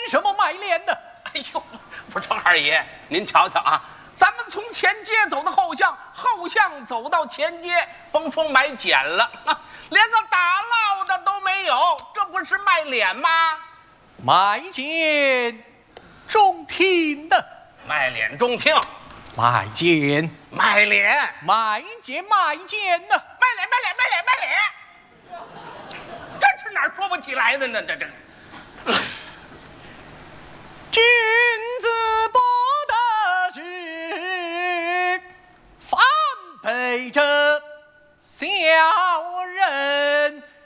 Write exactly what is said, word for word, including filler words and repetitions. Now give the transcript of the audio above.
什么卖脸呢？ 哎呦，不是二爷，您瞧瞧啊，咱们从前街走到后巷，后巷走到前街，甭说买剪了，连个打烙的都没有，这不是卖脸吗？ 卖剪中听的， 卖脸中听， 卖剪卖脸， 卖剪卖剪呢， 卖脸卖脸卖脸卖脸，这是哪儿说不起来的呢？这这。 君子不得志，反被这小人